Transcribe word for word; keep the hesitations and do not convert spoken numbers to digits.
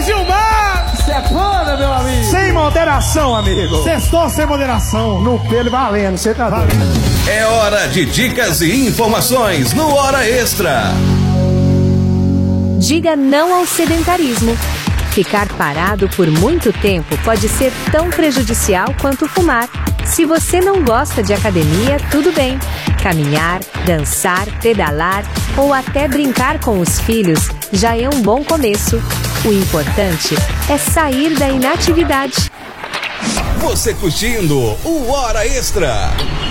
Gilmar! Sepana, meu amigo! Sem moderação, amigo! Sextou sem moderação! No pelo valendo, você tá doido? É hora de dicas e informações no Hora Extra. Diga não ao sedentarismo. Ficar parado por muito tempo pode ser tão prejudicial quanto fumar. Se você não gosta de academia, tudo bem. Caminhar, dançar, pedalar ou até brincar com os filhos já é um bom começo. O importante é sair da inatividade. Você curtindo o Hora Extra.